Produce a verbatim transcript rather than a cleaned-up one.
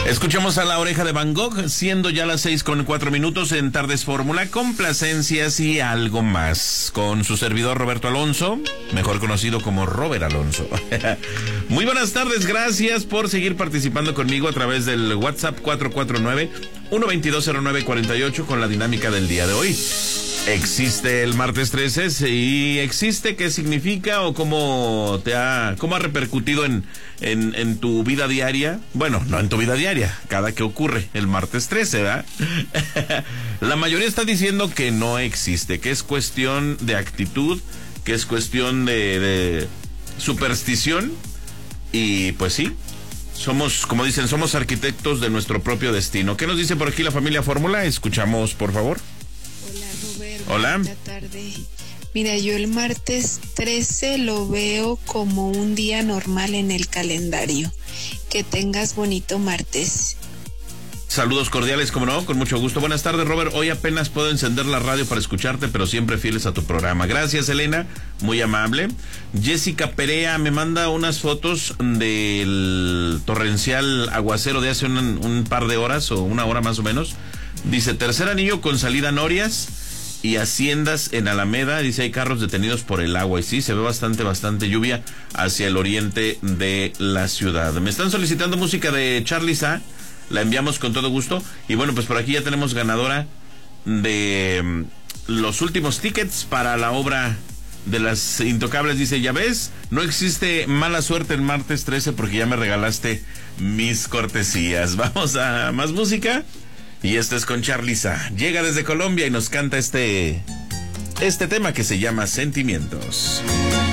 Escuchamos a La Oreja de Van Gogh, siendo ya las seis con cuatro minutos en Tardes Fórmula, complacencias y algo más, con su servidor Roberto Alonso, mejor conocido como Robert Alonso. Muy buenas tardes, gracias por seguir participando conmigo a través del WhatsApp cuatro cuatro nueve, uno dos dos, cero nueve cuatro ocho con la dinámica del día de hoy. ¿Existe el martes trece? ¿Y existe qué significa o cómo te ha, cómo ha repercutido en, en, en tu vida diaria? Bueno, no en tu vida diaria, cada que ocurre el martes trece, ¿verdad? La mayoría está diciendo que no existe, que es cuestión de actitud, que es cuestión de, de superstición, y pues sí, somos, como dicen, somos arquitectos de nuestro propio destino. ¿Qué nos dice por aquí la familia Fórmula? Escuchamos, por favor. Hola. Buenas tardes. Mira, yo el martes trece lo veo como un día normal en el calendario. Que tengas bonito martes. Saludos cordiales, como no, con mucho gusto. Buenas tardes, Robert. Hoy apenas puedo encender la radio para escucharte, pero siempre fieles a tu programa. Gracias, Elena, muy amable. Jessica Perea me manda unas fotos del torrencial aguacero de hace un, un par de horas o una hora más o menos. Dice, tercer anillo con salida a Norias y haciendas en Alameda. Dice, hay carros detenidos por el agua. Y sí, se ve bastante, bastante lluvia hacia el oriente de la ciudad. Me están solicitando música de Charly Sa. La enviamos con todo gusto. Y bueno, pues por aquí ya tenemos ganadora de los últimos tickets para la obra de Las Intocables. Dice, ya ves, no existe mala suerte el martes trece porque ya me regalaste mis cortesías. Vamos a más música. Y esto es con Charly Sa. Llega desde Colombia y nos canta este, este tema que se llama Sentimientos.